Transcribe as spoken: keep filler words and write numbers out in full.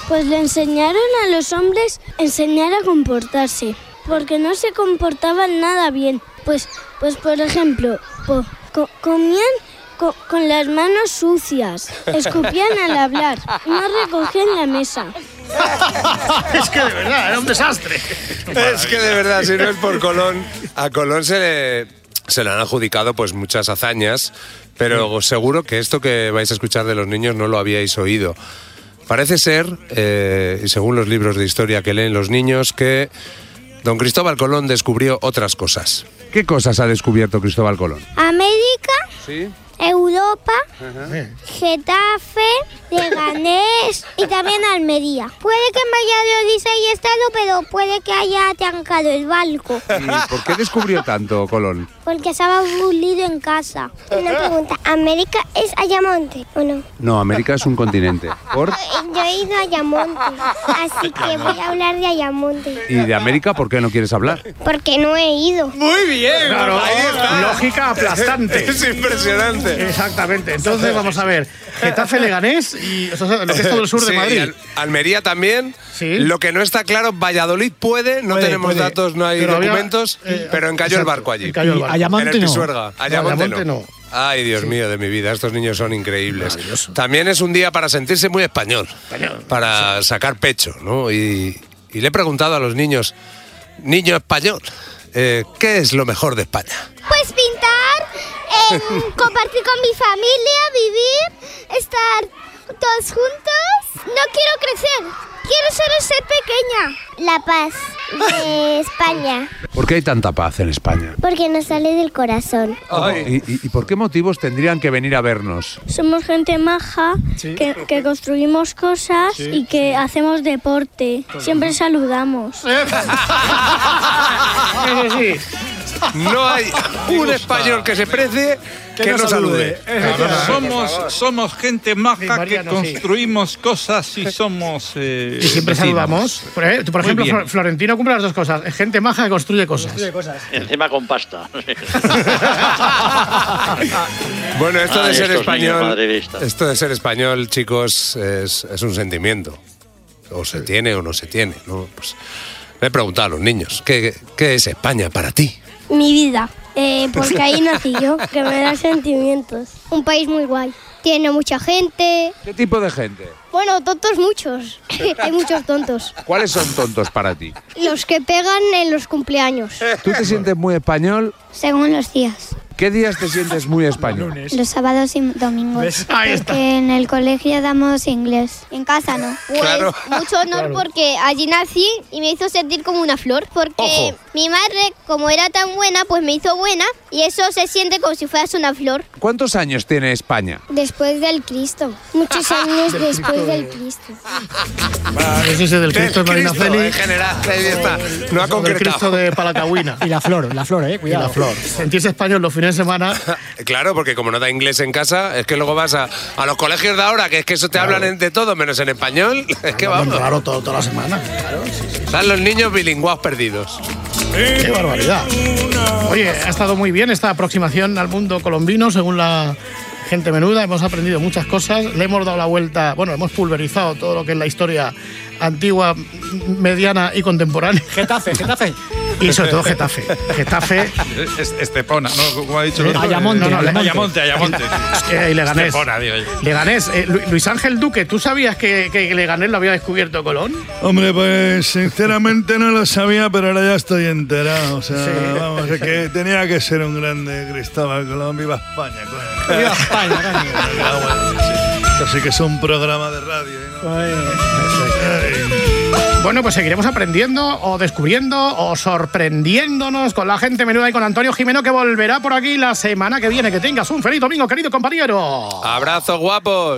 Pues le enseñaron a los hombres enseñar a comportarse, porque no se comportaban nada bien. Pues, pues por ejemplo, po, co, comían co, con las manos sucias, escupían al hablar, no recogían la mesa. Es que de verdad, era un desastre. Es que de verdad, si no es por Colón, a Colón se le, se le han adjudicado pues muchas hazañas, pero seguro que esto que vais a escuchar de los niños no lo habíais oído. Parece ser, eh, y según los libros de historia que leen los niños, que don Cristóbal Colón descubrió otras cosas. ¿Qué cosas ha descubierto Cristóbal Colón? América, ¿Sí? Europa, Ajá. Getafe, Leganés y también Almería. Puede que en Valladolid haya estado, pero puede que haya atancado el barco. ¿Y por qué descubrió tanto Colón? Porque estaba aburrido en casa. Una pregunta, ¿América es Ayamonte o no? No, América es un continente. ¿Por? Yo he ido a Ayamonte, así que voy a hablar de Ayamonte. ¿Y de América por qué no quieres hablar? Porque no he ido. Muy bien, claro, ahí está. Lógica aplastante. Es impresionante. Exactamente. Entonces vamos a ver, Getafe, Leganés y o sea, lo que es todo el sur Sí, de Madrid. Al- Almería también. Sí. Lo que no está claro, Valladolid puede, no Puede, tenemos puede. datos, no hay Pero había, documentos, eh, pero encalló el exacto, barco allí. encalló el barco. Ayamonte en el no. Pisuerga. Ayamonte, Ayamonte no. no. Ay, Dios mío de mi vida, estos niños son increíbles. Maravilloso. También es un día para sentirse muy español, Español. para sacar pecho, ¿no? Y, y le he preguntado a los niños, niño español, eh, ¿qué es lo mejor de España? Pues pintar, eh, compartir con mi familia, vivir, estar todos juntos. No quiero crecer, quiero solo ser pequeña. La paz de España, ¿Por qué hay tanta paz en España? porque nos sale del corazón. ¿Y, y, y por qué motivos tendrían que venir a vernos? Somos gente maja, Sí. que, que construimos cosas Sí, y que hacemos deporte. Siempre saludamos. Eso sí. No hay un español que se precie que no salude. Somos, somos gente Sí, maja que Mariano, sí. construimos cosas y somos. Eh, Y siempre vecinos. saludamos. Por, eh, tú, por Muy ejemplo, bien. Flor- Florentino cumple las dos cosas. Es gente maja que construye cosas. Encima con pasta. Bueno, esto de Ay, ser estos niños español, madridistas. esto de ser español, chicos, es, es un sentimiento. O se tiene o no se tiene, ¿no? Pues le he preguntado a los niños, ¿qué, qué es España para ti? Mi vida, eh, porque ahí nací yo, que me da sentimientos. Un país muy guay. Tiene mucha gente. ¿Qué tipo de gente? Bueno, tontos muchos. Hay muchos tontos. ¿Cuáles son tontos para ti? Los que pegan en los cumpleaños. ¿Tú te sientes muy español? Según los días. ¿Qué días te sientes muy español? Los sábados y domingos. Ahí está. Porque en el colegio damos inglés. En casa no. Pues Claro. mucho honor Claro. porque allí nací y me hizo sentir como una flor. Porque Ojo. mi madre, como era tan buena, pues me hizo buena y eso se siente como si fueras una flor. ¿Cuántos años tiene España? Después del Cristo. Muchos años después del Cristo. Ah, ese es el del Cristo de Marina Feli. en general, ahí está. No ha El del Cristo concretado. de Palacagüina. Y la flor, la flor, eh, Y cuidado. la flor. Sentirse español los fines de semana. Claro, porque como no da inglés en casa, es que luego vas a, a los colegios de ahora, que es que eso te hablan en- de todo menos en español. Es que vamos. Claro, todo, toda la semana. Claro, sí, sí. Están los niños bilingües perdidos. Qué barbaridad. Oye, ha estado muy bien esta aproximación al mundo colombino, según la gente menuda. Hemos aprendido muchas cosas. Le hemos dado la vuelta, bueno, hemos pulverizado todo lo que es la historia antigua, m- mediana y contemporánea. Getafe, Getafe. Y sobre todo Getafe. Getafe Es- Estepona, ¿no? ¿Cómo ha dicho el otro? Ayamonte, Eh, no, no, Ayamonte. Ayamonte, Ayamonte. eh, y Leganés. Estepona, digo yo. Leganés. Eh, Lu- Luis Ángel Duque, ¿tú sabías que, que Leganés lo había descubierto Colón? Hombre, pues sinceramente no lo sabía, pero ahora ya estoy enterado. O sea, Sí. vamos, es que tenía que ser un grande Cristóbal Colón. Viva España, coño. Viva España, coño. Ah, bueno, sí. Esto sí que es un programa de radio. ¿no? Ay. Bueno, pues seguiremos aprendiendo o descubriendo o sorprendiéndonos con la gente menuda y con Antonio Jimeno, que volverá por aquí la semana que viene. Que tengas un feliz domingo, querido compañero. Abrazos guapos.